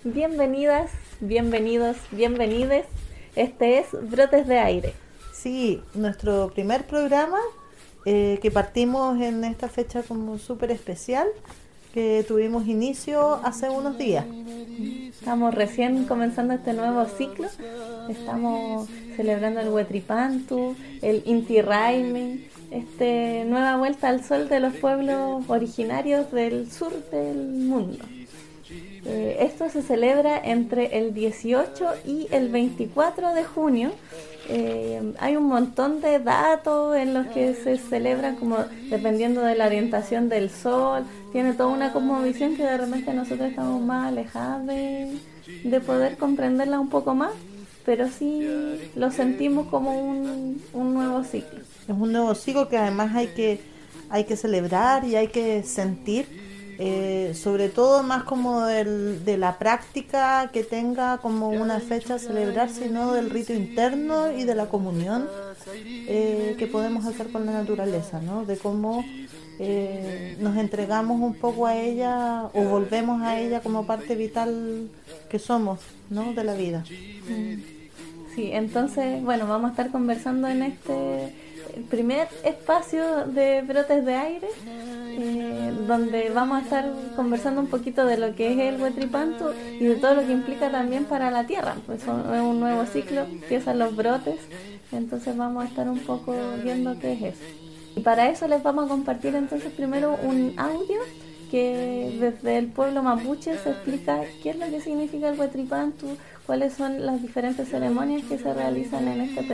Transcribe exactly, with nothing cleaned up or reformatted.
Bienvenidas, bienvenidos, bienvenides. Este es Brotes de Aire. Sí, nuestro primer programa eh, que partimos en esta fecha como súper especial, que tuvimos inicio hace unos días. Estamos recién comenzando este nuevo ciclo. Estamos celebrando el Huetripantu, el Inti Raymi, este nueva vuelta al sol de los pueblos originarios del sur del mundo. Eh, esto se celebra entre el dieciocho y el veinticuatro de junio. Eh, hay un montón de datos en los que se celebran como dependiendo de la orientación del sol. Tiene toda una cosmovisión que de repente nosotros estamos más alejadas de, de poder comprenderla un poco más, pero sí lo sentimos como un, un nuevo ciclo. Es un nuevo ciclo que además hay que, hay que celebrar y hay que sentir. Eh, sobre todo más como del, de la práctica que tenga como una fecha a celebrar, sino del rito interno y de la comunión eh, que podemos hacer con la naturaleza, ¿no? De cómo eh, nos entregamos un poco a ella o volvemos a ella como parte vital que somos, ¿no? De la vida. Sí, entonces, bueno, vamos a estar conversando en este primer espacio de Brotes de Aire, eh, donde vamos a estar conversando un poquito de lo que es el Huetripantu y de todo lo que implica también para la tierra. Pues es un nuevo ciclo, empiezan los brotes, entonces vamos a estar un poco viendo qué es eso. Y para eso les vamos a compartir entonces primero un audio que desde el pueblo mapuche se explica qué es lo que significa el Huetripantu, cuáles son las diferentes ceremonias que se realizan en este periodo.